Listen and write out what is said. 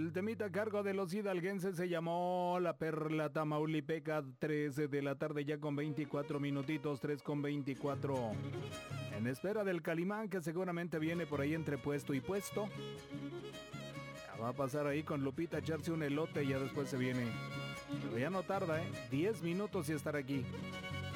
El temita a cargo de los hidalguenses se llamó La Perla Tamaulipeca, 13 de la tarde ya con 24 minutitos, 3 con 24. En espera del Calimán que seguramente viene por ahí entre puesto y puesto. Ya va a pasar ahí con Lupita a echarse un elote y ya después se viene. Pero ya no tarda, 10 minutos y estar aquí.